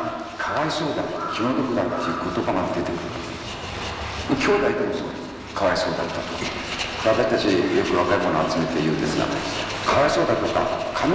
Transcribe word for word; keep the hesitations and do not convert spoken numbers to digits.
かわいそうだ、気の毒だっていう言葉が出てくる。兄弟でもそうかわいそうだったと。私たちよく若い者を集めて言うんですが、かわいそうだとか